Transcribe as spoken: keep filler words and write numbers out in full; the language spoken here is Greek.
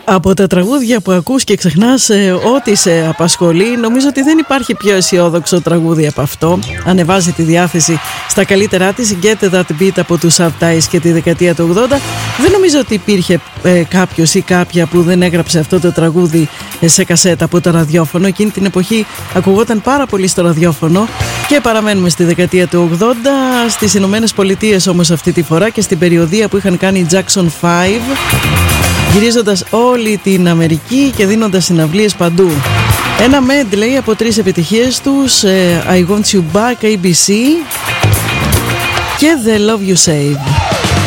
Από τα τραγούδια που ακούς και ξεχνάς ε, ό,τι σε απασχολεί, νομίζω ότι δεν υπάρχει πιο αισιόδοξο τραγούδι από αυτό. Ανεβάζει τη διάθεση στα καλύτερά της. Get That Beat από τους Subties και τη δεκαετία του ογδόντα. Δεν νομίζω ότι υπήρχε ε, κάποιος ή κάποια που δεν έγραψε αυτό το τραγούδι ε, σε κασέτα από το ραδιόφωνο. Εκείνη την εποχή ακουγόταν πάρα πολύ στο ραδιόφωνο. Και παραμένουμε στη δεκαετία του ογδόντα, στις Ηνωμένες Πολιτείες όμως αυτή τη φορά και στην περιοδία που είχαν κάνει οι Jackson φάιβ, γυρίζοντας όλη την Αμερική και δίνοντας συναυλίες παντού. Ένα medley από τρεις επιτυχίες τους, I Want You Back, έι μπι σι και The Love You Save.